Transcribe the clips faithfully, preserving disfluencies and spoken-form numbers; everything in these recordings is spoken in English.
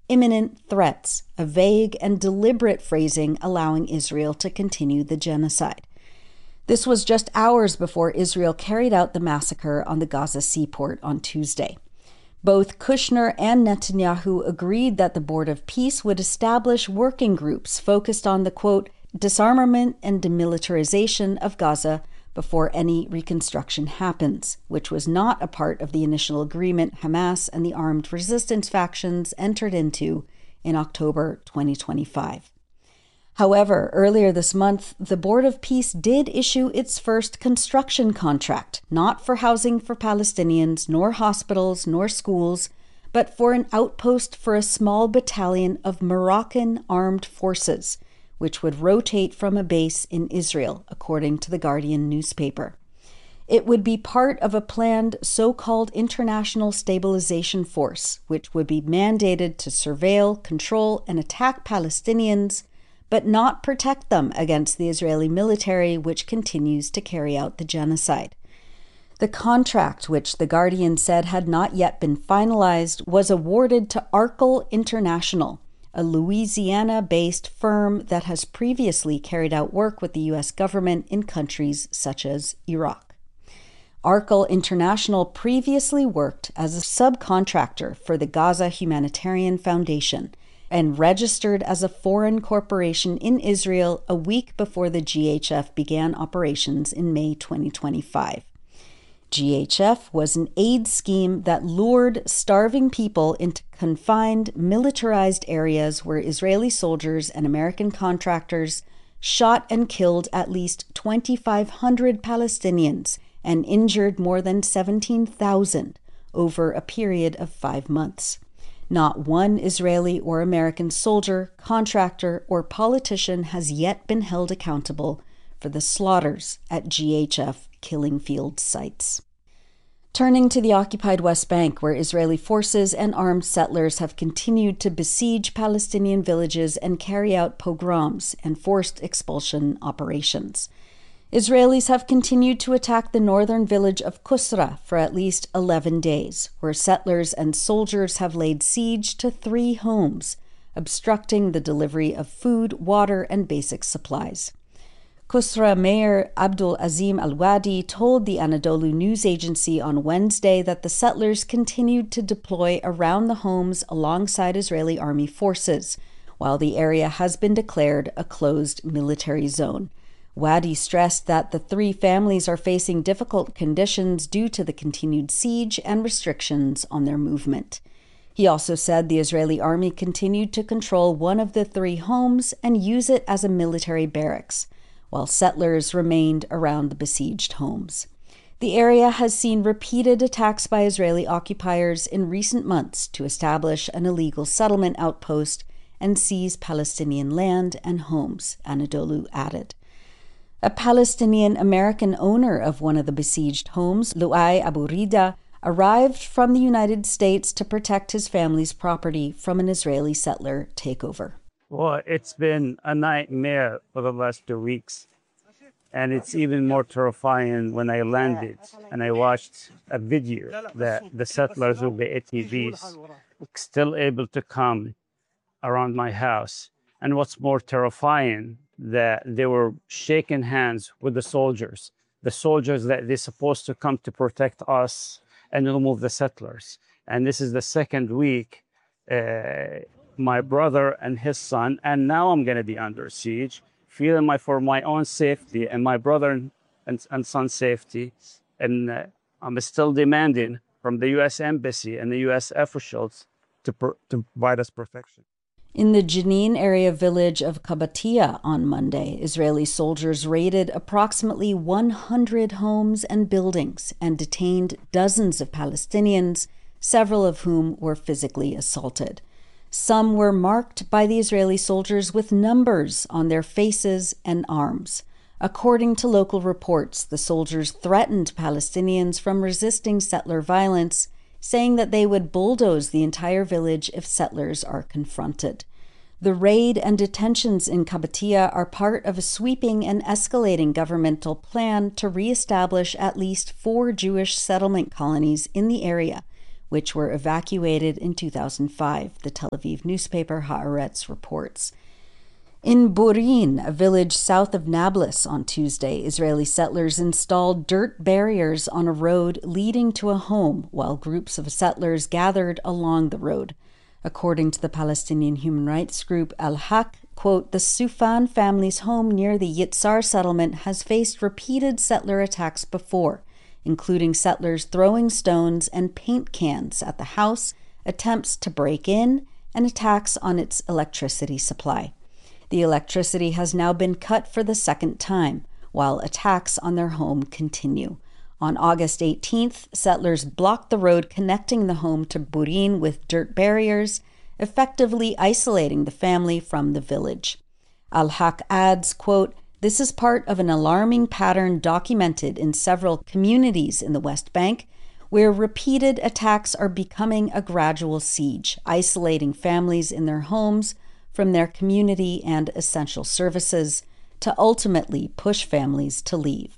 imminent threats, a vague and deliberate phrasing allowing Israel to continue the genocide. This was just hours before Israel carried out the massacre on the Gaza seaport on Tuesday. Both Kushner and Netanyahu agreed that the Board of Peace would establish working groups focused on the, quote, disarmament and demilitarization of Gaza before any reconstruction happens, which was not a part of the initial agreement Hamas and the armed resistance factions entered into in October twenty twenty-five. However, earlier this month, the Board of Peace did issue its first construction contract, not for housing for Palestinians, nor hospitals, nor schools, but for an outpost for a small battalion of Moroccan armed forces, which would rotate from a base in Israel, according to the Guardian newspaper. It would be part of a planned so-called International Stabilization Force, which would be mandated to surveil, control, and attack Palestinians, but not protect them against the Israeli military, which continues to carry out the genocide. The contract, which The Guardian said had not yet been finalized, was awarded to Arkel International, a Louisiana-based firm that has previously carried out work with the U S government in countries such as Iraq. Arkel International previously worked as a subcontractor for the Gaza Humanitarian Foundation and registered as a foreign corporation in Israel a week before the G H F began operations in May twenty twenty-five. G H F was an aid scheme that lured starving people into confined, militarized areas where Israeli soldiers and American contractors shot and killed at least twenty-five hundred Palestinians and injured more than seventeen thousand over a period of five months. Not one Israeli or American soldier, contractor, or politician has yet been held accountable for the slaughters at G H F killing field sites. Turning to the occupied West Bank, where Israeli forces and armed settlers have continued to besiege Palestinian villages and carry out pogroms and forced expulsion operations. Israelis have continued to attack the northern village of Kusra for at least eleven days, where settlers and soldiers have laid siege to three homes, obstructing the delivery of food, water, and basic supplies. Kusra Mayor Abdul Azim Al-Wadi told the Anadolu news agency on Wednesday that the settlers continued to deploy around the homes alongside Israeli army forces, while the area has been declared a closed military zone. Wadi stressed that the three families are facing difficult conditions due to the continued siege and restrictions on their movement. He also said the Israeli army continued to control one of the three homes and use it as a military barracks, while settlers remained around the besieged homes. The area has seen repeated attacks by Israeli occupiers in recent months to establish an illegal settlement outpost and seize Palestinian land and homes, Anadolu added. A Palestinian-American owner of one of the besieged homes, Luay Abu Rida, arrived from the United States to protect his family's property from an Israeli settler takeover. Well, it's been a nightmare for the last two weeks. And it's even more terrifying when I landed and I watched a video that the settlers with the A T Vs still able to come around my house. And what's more terrifying, that they were shaking hands with the soldiers, the soldiers that they're supposed to come to protect us and remove the settlers. And this is the second week, uh, my brother and his son, and now I'm going to be under siege, feeling my for my own safety and my brother and, and, and son's safety. And uh, I'm still demanding from the U S Embassy and the U S officials to, pro- to provide us protection. In the Jenin area village of Kabatia on Monday, Israeli soldiers raided approximately one hundred homes and buildings and detained dozens of Palestinians, several of whom were physically assaulted. Some were marked by the Israeli soldiers with numbers on their faces and arms. According to local reports, the soldiers threatened Palestinians from resisting settler violence, saying that they would bulldoze the entire village if settlers are confronted. The raid and detentions in Kabatia are part of a sweeping and escalating governmental plan to reestablish at least four Jewish settlement colonies in the area, which were evacuated in two thousand five, the Tel Aviv newspaper Haaretz reports. In Burin, a village south of Nablus, on Tuesday, Israeli settlers installed dirt barriers on a road leading to a home while groups of settlers gathered along the road. According to the Palestinian human rights group Al-Haq, quote, the Sufan family's home near the Yitzhar settlement has faced repeated settler attacks before, including settlers throwing stones and paint cans at the house, attempts to break in, and attacks on its electricity supply. The electricity has now been cut for the second time, while attacks on their home continue. On August eighteenth, settlers blocked the road connecting the home to Burin with dirt barriers, effectively isolating the family from the village. Al-Haq adds, quote, this is part of an alarming pattern documented in several communities in the West Bank, where repeated attacks are becoming a gradual siege, isolating families in their homes from their community and essential services, to ultimately push families to leave.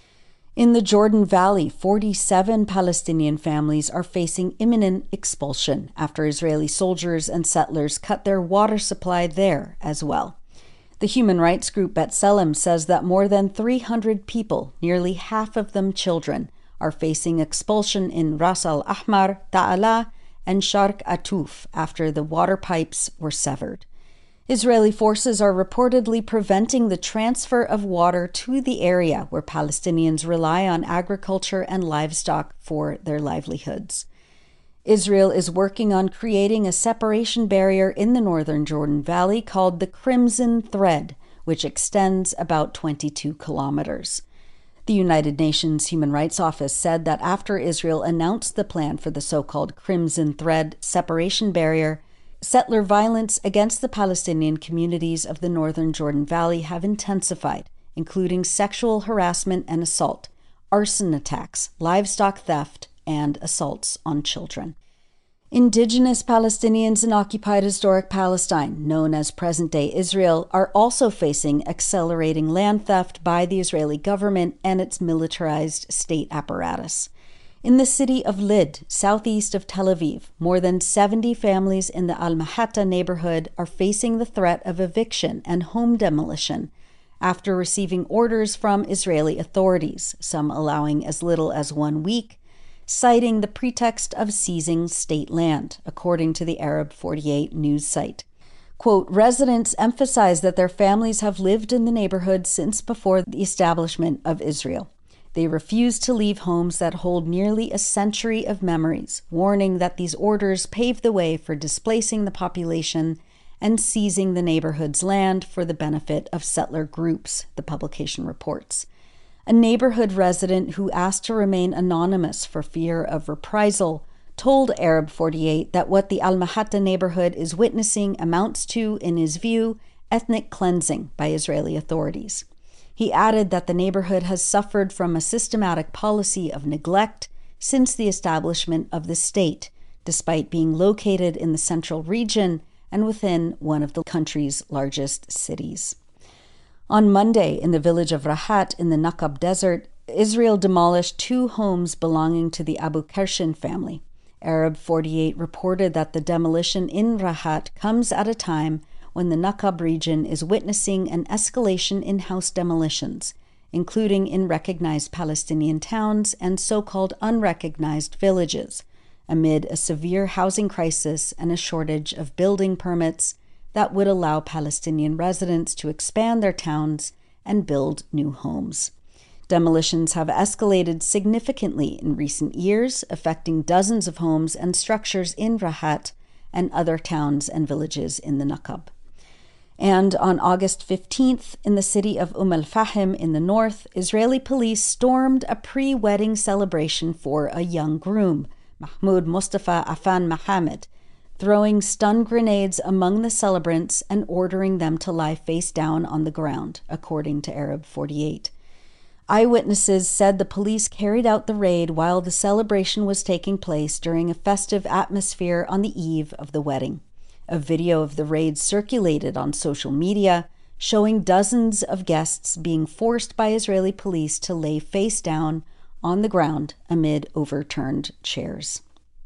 In the Jordan Valley, forty-seven Palestinian families are facing imminent expulsion after Israeli soldiers and settlers cut their water supply there as well. The human rights group B'Tselem says that more than three hundred people, nearly half of them children, are facing expulsion in Ras Al Ahmar, Ta'ala, and Sharq Atuf after the water pipes were severed. Israeli forces are reportedly preventing the transfer of water to the area where Palestinians rely on agriculture and livestock for their livelihoods. Israel is working on creating a separation barrier in the northern Jordan Valley called the Crimson Thread, which extends about twenty-two kilometers. The United Nations Human Rights Office said that after Israel announced the plan for the so-called Crimson Thread separation barrier, settler violence against the Palestinian communities of the northern Jordan Valley have intensified, including sexual harassment and assault, arson attacks, livestock theft, and assaults on children. Indigenous Palestinians in occupied historic Palestine, known as present-day Israel, are also facing accelerating land theft by the Israeli government and its militarized state apparatus. In the city of Lid, southeast of Tel Aviv, more than seventy families in the Al-Mahatta neighborhood are facing the threat of eviction and home demolition after receiving orders from Israeli authorities, some allowing as little as one week, citing the pretext of seizing state land, according to the Arab forty-eight news site. Quote, residents emphasize that their families have lived in the neighborhood since before the establishment of Israel. They refuse to leave homes that hold nearly a century of memories, warning that these orders pave the way for displacing the population and seizing the neighborhood's land for the benefit of settler groups, the publication reports. A neighborhood resident who asked to remain anonymous for fear of reprisal told Arab forty-eight that what the Al-Mahatta neighborhood is witnessing amounts to, in his view, ethnic cleansing by Israeli authorities. He added that the neighborhood has suffered from a systematic policy of neglect since the establishment of the state, despite being located in the central region and within one of the country's largest cities. On Monday, in the village of Rahat in the Naqab Desert, Israel demolished two homes belonging to the Abu Kershin family. Arab forty-eight reported that the demolition in Rahat comes at a time when the Naqab region is witnessing an escalation in house demolitions, including in recognized Palestinian towns and so-called unrecognized villages, amid a severe housing crisis and a shortage of building permits that would allow Palestinian residents to expand their towns and build new homes. Demolitions have escalated significantly in recent years, affecting dozens of homes and structures in Rahat and other towns and villages in the Naqab. And on August fifteenth, in the city of Umm al-Fahim in the north, Israeli police stormed a pre-wedding celebration for a young groom, Mahmoud Mustafa Afan Mohammed, throwing stun grenades among the celebrants and ordering them to lie face down on the ground, according to Arab forty-eight. Eyewitnesses said the police carried out the raid while the celebration was taking place during a festive atmosphere on the eve of the wedding. A video of the raid circulated on social media, showing dozens of guests being forced by Israeli police to lay face down on the ground amid overturned chairs.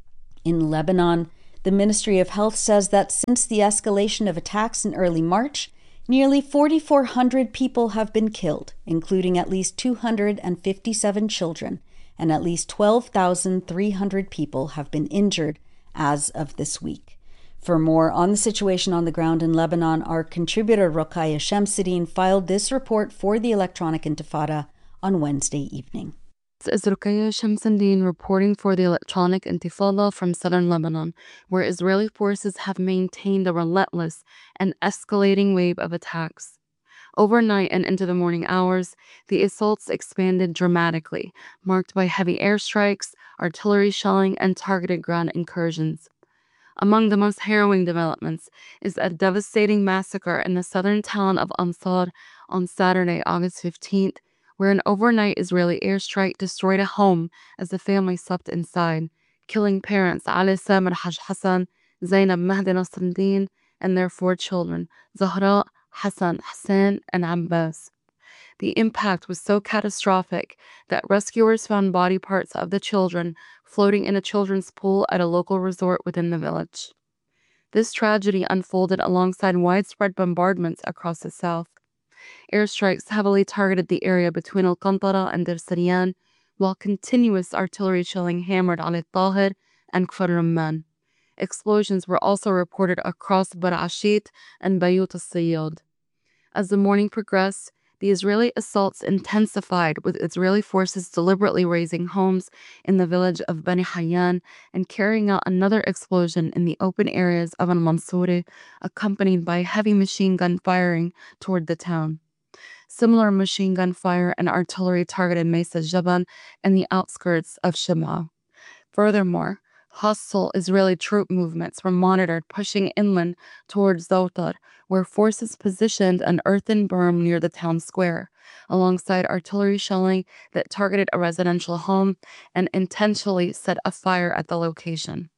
In Lebanon, the Ministry of Health says that since the escalation of attacks in early March, nearly four thousand four hundred people have been killed, including at least two hundred fifty-seven children, and at least twelve thousand three hundred people have been injured as of this week. For more on the situation on the ground in Lebanon, our contributor Rokhaya Shamsuddin filed this report for the Electronic Intifada on Wednesday evening. This is Rokhaya Shamsuddin reporting for the Electronic Intifada from southern Lebanon, where Israeli forces have maintained a relentless and escalating wave of attacks. Overnight and into the morning hours, the assaults expanded dramatically, marked by heavy airstrikes, artillery shelling, and targeted ground incursions. Among the most harrowing developments is a devastating massacre in the southern town of Ansar on Saturday, August fifteenth, where an overnight Israeli airstrike destroyed a home as the family slept inside, killing parents Ali Samir Haj Hassan, Zainab Mahdi Nasruddin, and their four children, Zahra, Hassan, Hassan, and Abbas. The impact was so catastrophic that rescuers found body parts of the children floating in a children's pool at a local resort within the village. This tragedy unfolded alongside widespread bombardments across the south. Airstrikes heavily targeted the area between Al-Qantara and Dir Sariyan, while continuous artillery shelling hammered on Al-Tahir and Kfar Rumman. Explosions were also reported across Bar Ashit and Bayut al-Sayyad. As the morning progressed, the Israeli assaults intensified, with Israeli forces deliberately razing homes in the village of Bani Hayyan and carrying out another explosion in the open areas of Al-Mansouri, accompanied by heavy machine gun firing toward the town. Similar machine gun fire and artillery targeted Mesa Jaban and the outskirts of Shema. Furthermore, hostile Israeli troop movements were monitored pushing inland towards Zoutar, where forces positioned an earthen berm near the town square, alongside artillery shelling that targeted a residential home and intentionally set a fire at the location.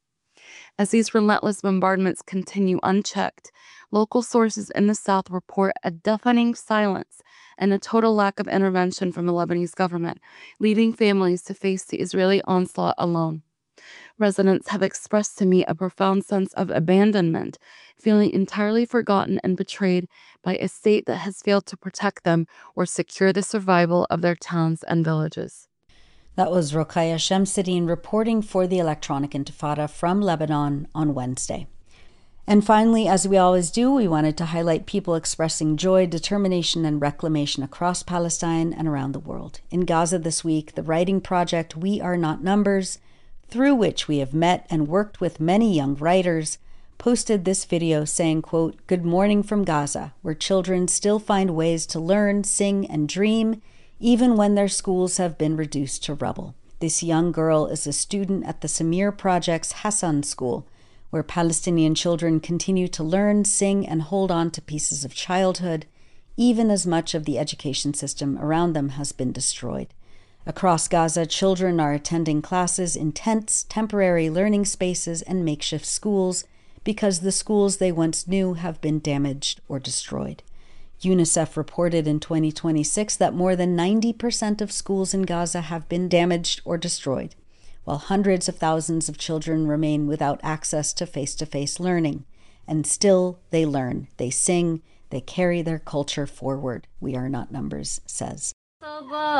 As these relentless bombardments continue unchecked, local sources in the south report a deafening silence and a total lack of intervention from the Lebanese government, leaving families to face the Israeli onslaught alone. Residents have expressed to me a profound sense of abandonment, feeling entirely forgotten and betrayed by a state that has failed to protect them or secure the survival of their towns and villages. That was Rokhaya Shamsuddin reporting for the Electronic Intifada from Lebanon on Wednesday. And finally, as we always do, we wanted to highlight people expressing joy, determination, and reclamation across Palestine and around the world. In Gaza this week, the writing project We Are Not Numbers, through which we have met and worked with many young writers, posted this video saying, quote, "Good morning from Gaza, where children still find ways to learn, sing, and dream, even when their schools have been reduced to rubble." This young girl is a student at the Samir Project's Hassan School, where Palestinian children continue to learn, sing, and hold on to pieces of childhood, even as much of the education system around them has been destroyed. Across Gaza, children are attending classes in tents, temporary learning spaces, and makeshift schools because the schools they once knew have been damaged or destroyed. UNICEF reported in twenty twenty-six that more than ninety percent of schools in Gaza have been damaged or destroyed, while hundreds of thousands of children remain without access to face-to-face learning. And still, they learn, they sing, they carry their culture forward, We Are Not Numbers says.